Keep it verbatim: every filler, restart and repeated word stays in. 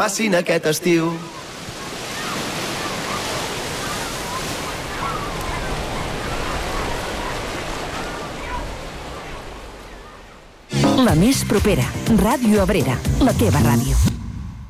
passin aquest estiu. La més propera, Ràdio Abrera, la teva ràdio.